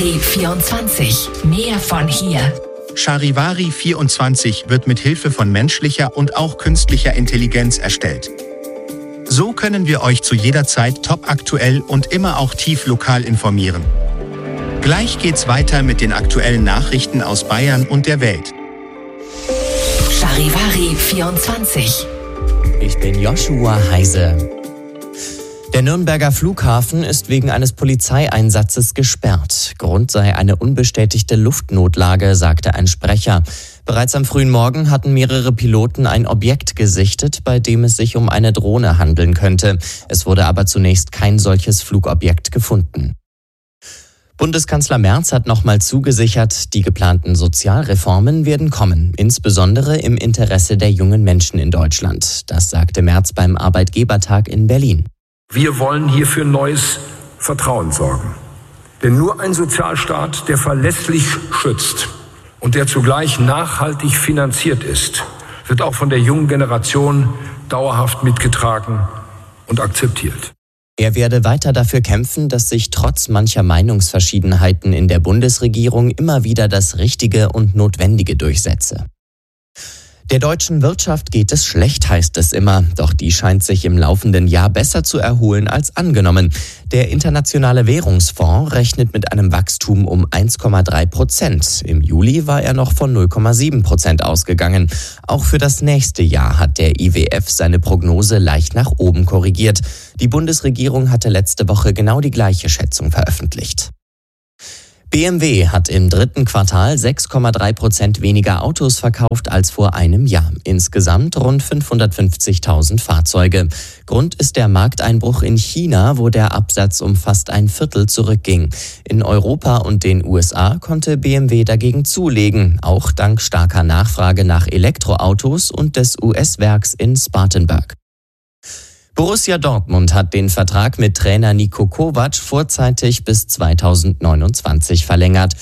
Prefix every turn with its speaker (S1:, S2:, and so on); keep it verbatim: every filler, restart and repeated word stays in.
S1: Charivari vierundzwanzig. Mehr von hier.
S2: Charivari vierundzwanzig wird mit Hilfe von menschlicher und auch künstlicher Intelligenz erstellt. So können wir euch zu jeder Zeit topaktuell und immer auch tief lokal informieren. Gleich geht's weiter mit den aktuellen Nachrichten aus Bayern und der Welt.
S1: Charivari vierundzwanzig.
S3: Ich bin Joshua Heise. Der Nürnberger Flughafen ist wegen eines Polizeieinsatzes gesperrt. Grund sei eine unbestätigte Luftnotlage, sagte ein Sprecher. Bereits am frühen Morgen hatten mehrere Piloten ein Objekt gesichtet, bei dem es sich um eine Drohne handeln könnte. Es wurde aber zunächst kein solches Flugobjekt gefunden. Bundeskanzler Merz hat nochmal zugesichert, die geplanten Sozialreformen werden kommen, insbesondere im Interesse der jungen Menschen in Deutschland. Das sagte Merz beim Arbeitgebertag in Berlin.
S4: Wir wollen hier für neues Vertrauen sorgen. Denn nur ein Sozialstaat, der verlässlich schützt und der zugleich nachhaltig finanziert ist, wird auch von der jungen Generation dauerhaft mitgetragen und akzeptiert.
S3: Er werde weiter dafür kämpfen, dass sich trotz mancher Meinungsverschiedenheiten in der Bundesregierung immer wieder das Richtige und Notwendige durchsetze. Der deutschen Wirtschaft geht es schlecht, heißt es immer. Doch die scheint sich im laufenden Jahr besser zu erholen als angenommen. Der Internationale Währungsfonds rechnet mit einem Wachstum um eins Komma drei Prozent. Im Juli war er noch von null Komma sieben Prozent ausgegangen. Auch für das nächste Jahr hat der I W F seine Prognose leicht nach oben korrigiert. Die Bundesregierung hatte letzte Woche genau die gleiche Schätzung veröffentlicht. B M W hat im dritten Quartal sechs Komma drei Prozent weniger Autos verkauft als vor einem Jahr. Insgesamt rund fünfhundertfünfzigtausend Fahrzeuge. Grund ist der Markteinbruch in China, wo der Absatz um fast ein Viertel zurückging. In Europa und den U S A konnte B M W dagegen zulegen, auch dank starker Nachfrage nach Elektroautos und des U S-Werks in Spartanburg. Borussia Dortmund hat den Vertrag mit Trainer Niko Kovac vorzeitig bis zweitausendneunundzwanzig verlängert.